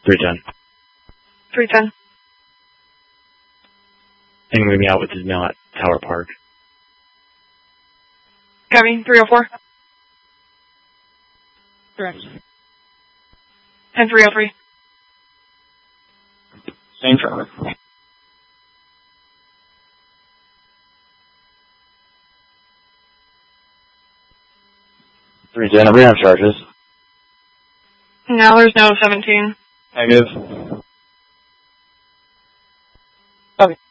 310. 310. And moving out with his mail at Tower Park. Copy. 304. Correct. 10303. Same driver. 310, we have charges. No, there's no 17. Negative. Okay.